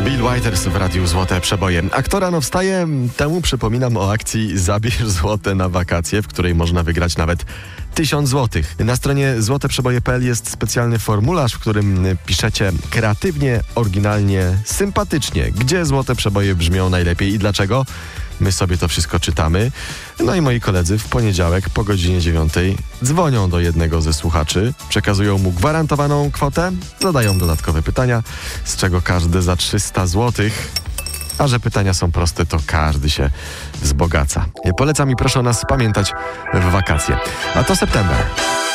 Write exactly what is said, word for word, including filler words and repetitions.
Bill Withers w Radiu Złote Przeboje. A kto rano wstaje, temu przypominam o akcji Zabierz złote na wakacje, w której można wygrać nawet tysiąc złotych. Na stronie złote przeboje kropka p l jest specjalny formularz, w którym piszecie kreatywnie, oryginalnie, sympatycznie, gdzie złote przeboje brzmią najlepiej i dlaczego. My sobie to wszystko czytamy. No i moi koledzy w poniedziałek po godzinie dziewiątej dzwonią do jednego ze słuchaczy, przekazują mu gwarantowaną kwotę, zadają dodatkowe pytania, z czego każdy za trzysta złotych. A że pytania są proste, to każdy się wzbogaca. Polecam i proszę o nas pamiętać w wakacje. A to September.